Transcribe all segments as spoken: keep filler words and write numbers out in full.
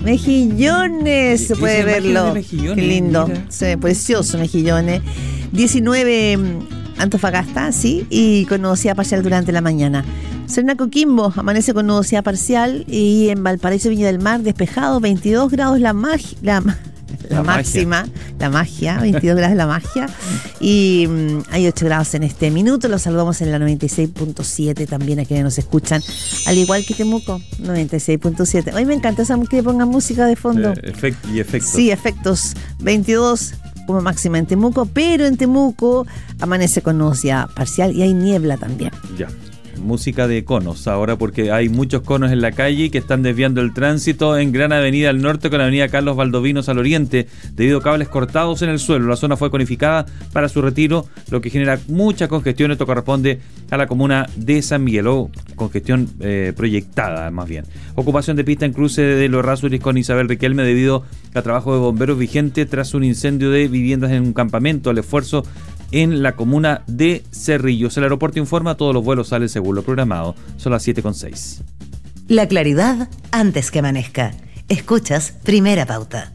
Mejillones, se puede verlo. Qué lindo, se ve precioso Mejillones. diecinueve Antofagasta, sí, y con nubosidad parcial durante la mañana. Serena Coquimbo amanece con nubosidad parcial y en Valparaíso, Viña del Mar, despejado, veintidós grados la magia, la, la, la máxima, magia. la magia, veintidós grados la magia, y um, hay ocho grados en este minuto. Los saludamos en la noventa y seis punto siete también a quienes nos escuchan, al igual que Temuco, noventa y seis punto siete. Hoy me encanta esa que pongan música de fondo. Eh, efect- y efectos. Sí, efectos. veintidós como máxima en Temuco, pero en Temuco amanece con nubosidad parcial y hay niebla también. Ya. Música de conos ahora, porque hay muchos conos en la calle que están desviando el tránsito en Gran Avenida al norte con Avenida Carlos Valdovinos al oriente, debido a cables cortados en el suelo. La zona fue conificada para su retiro, lo que genera mucha congestión. Esto corresponde a la comuna de San Miguel, o congestión eh, proyectada más bien. Ocupación de pista en cruce de Los Rasuris con Isabel Riquelme debido a trabajo de bomberos vigente tras un incendio de viviendas en un campamento. El esfuerzo en la comuna de Cerrillos. El aeropuerto informa, todos los vuelos salen según lo programado. Son las siete con seis. La claridad antes que amanezca. Escuchas Primera Pauta.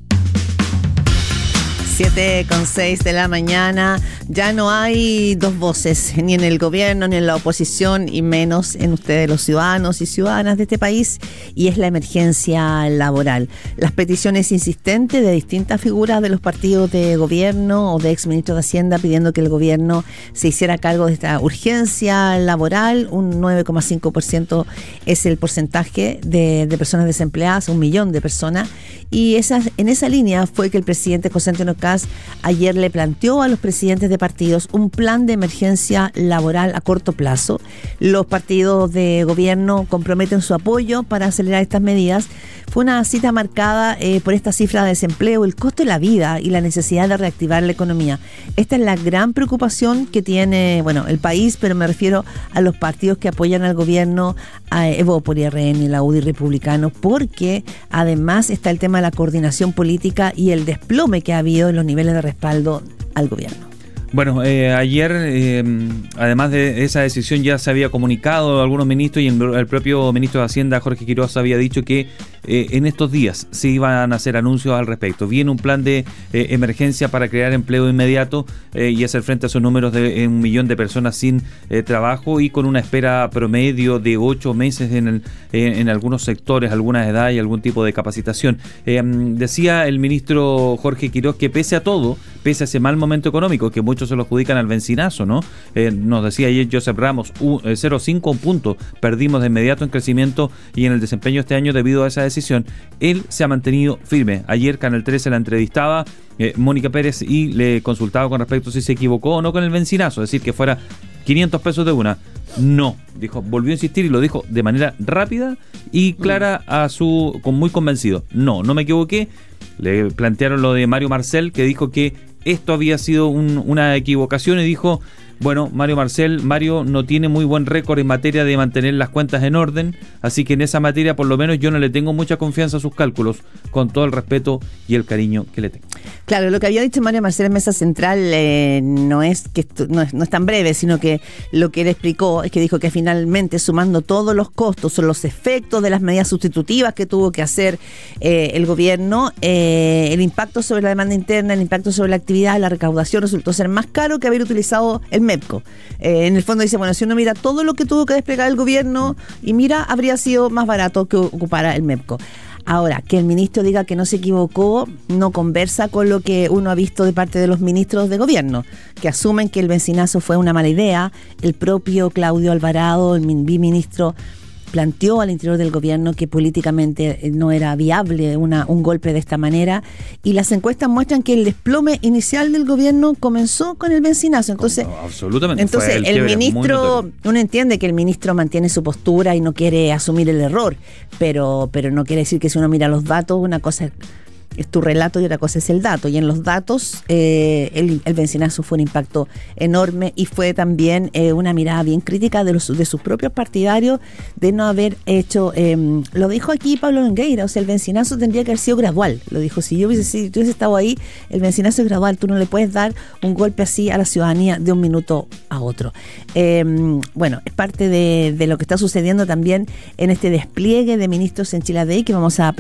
siete con seis de la mañana. Ya no hay dos voces, ni en el gobierno, ni en la oposición, y menos en ustedes, los ciudadanos y ciudadanas de este país, y es la emergencia laboral. Las peticiones insistentes de distintas figuras de los partidos de gobierno o de exministros de Hacienda pidiendo que el gobierno se hiciera cargo de esta urgencia laboral. Un nueve coma cinco por ciento es el porcentaje de, de personas desempleadas, un millón de personas, y esa, en esa línea fue que el presidente José Antonio Kast ayer le planteó a los presidentes de partidos un plan de emergencia laboral a corto plazo. Los partidos de gobierno comprometen su apoyo para acelerar estas medidas. Fue una cita marcada eh, por esta cifra de desempleo, el costo de la vida y la necesidad de reactivar la economía. Esta es la gran preocupación que tiene, bueno, el país, pero me refiero a los partidos que apoyan al gobierno, a Evópoli, R N, la U D I, Republicano, porque además está el tema de la coordinación política y el desplome que ha habido en los niveles de respaldo al gobierno. Bueno, eh, ayer, eh, además de esa decisión, ya se había comunicado a algunos ministros, y el propio ministro de Hacienda, Jorge Quiroz, había dicho que eh, en estos días se iban a hacer anuncios al respecto. Viene un plan de eh, emergencia para crear empleo inmediato eh, y hacer frente a esos números de un millón de personas sin eh, trabajo, y con una espera promedio de ocho meses en, el, eh, en algunos sectores, algunas edades y algún tipo de capacitación. Eh, decía el ministro Jorge Quiroz que pese a todo, pese a ese mal momento económico, que muchos se lo adjudican al bencinazo, ¿no? Eh, nos decía ayer Joseph Ramos, cero coma cinco puntos perdimos de inmediato en crecimiento y en el desempeño este año debido a esa decisión. Él se ha mantenido firme. Ayer Canal trece la entrevistaba eh, Mónica Pérez y le consultaba con respecto a si se equivocó o no con el bencinazo, es decir, que fuera quinientos pesos de una. No, dijo, volvió a insistir y lo dijo de manera rápida y clara, a su con muy convencido. No, no me equivoqué. Le plantearon lo de Mario Marcel, que dijo que esto había sido un, una equivocación, y dijo, bueno, Mario Marcel, Mario no tiene muy buen récord en materia de mantener las cuentas en orden, así que en esa materia por lo menos yo no le tengo mucha confianza a sus cálculos, con todo el respeto y el cariño que le tengo. Claro, lo que había dicho Mario Marcel en Mesa Central eh, no es que esto, no, es, no es tan breve, sino que lo que él explicó es que dijo que finalmente, sumando todos los costos o los efectos de las medidas sustitutivas que tuvo que hacer eh, el gobierno, eh, el impacto sobre la demanda interna, el impacto sobre la actividad, la recaudación resultó ser más caro que haber utilizado el MEPCO. Eh, en el fondo dice, bueno, si uno mira todo lo que tuvo que desplegar el gobierno y mira, habría sido más barato que ocupara el MEPCO. Ahora, que el ministro diga que no se equivocó no conversa con lo que uno ha visto de parte de los ministros de gobierno, que asumen que el bencinazo fue una mala idea. El propio Claudio Alvarado, el biministro, planteó al interior del gobierno que políticamente no era viable una, un golpe de esta manera, y las encuestas muestran que el desplome inicial del gobierno comenzó con el bencinazo. Entonces, no, absolutamente. Entonces el, el ministro, uno entiende que el ministro mantiene su postura y no quiere asumir el error, pero, pero no quiere decir que si uno mira los datos, una cosa es es tu relato y otra cosa es el dato, y en los datos eh, el, el bencinazo fue un impacto enorme, y fue también eh, una mirada bien crítica de, los, de sus propios partidarios de no haber hecho, eh, lo dijo aquí Pablo Longueira, o sea, el bencinazo tendría que haber sido gradual, lo dijo, si yo hubiese, si yo hubiese estado ahí, el bencinazo es gradual, tú no le puedes dar un golpe así a la ciudadanía de un minuto a otro. Eh, bueno, es parte de, de lo que está sucediendo también en este despliegue de ministros en Chile, que vamos a